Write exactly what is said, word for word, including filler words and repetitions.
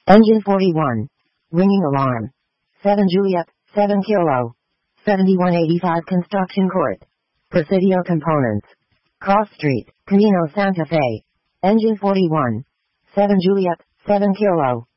Engine forty-one. Ringing alarm. seven Juliet, seven Kilo. seventy-one eighty-five Construction Court. Presidio Components. Cross Street, Camino Santa Fe. Engine forty-one. seven Juliet, seven Kilo.